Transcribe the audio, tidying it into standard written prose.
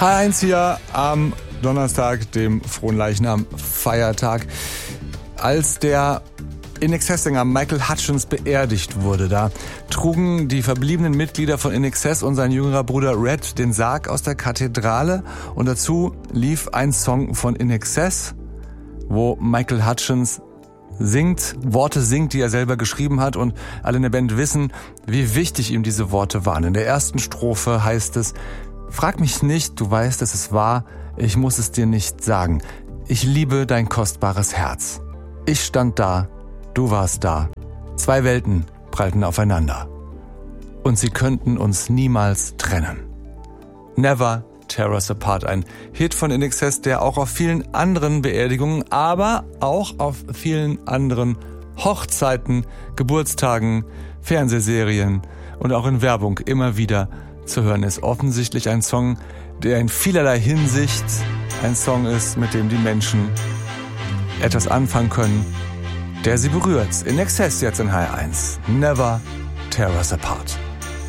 H1 hier am Donnerstag, dem Fronleichnam-Feiertag. Als der INXS-Sänger Michael Hutchence beerdigt wurde, da trugen die verbliebenen Mitglieder von INXS und sein jüngerer Bruder Red den Sarg aus der Kathedrale und dazu lief ein Song von INXS, wo Michael Hutchence Worte singt, die er selber geschrieben hat, und alle in der Band wissen, wie wichtig ihm diese Worte waren. In der ersten Strophe heißt es: Frag mich nicht, du weißt, es ist wahr, ich muss es dir nicht sagen. Ich liebe dein kostbares Herz. Ich stand da, du warst da. Zwei Welten prallten aufeinander. Und sie könnten uns niemals trennen. Never Tear Us Apart, ein Hit von INXS, der auch auf vielen anderen Beerdigungen, aber auch auf vielen anderen Hochzeiten, Geburtstagen, Fernsehserien und auch in Werbung immer wieder zu hören ist. Offensichtlich ein Song, der in vielerlei Hinsicht ein Song ist, mit dem die Menschen etwas anfangen können, der sie berührt. INXS jetzt in H1. Never Tear Us Apart.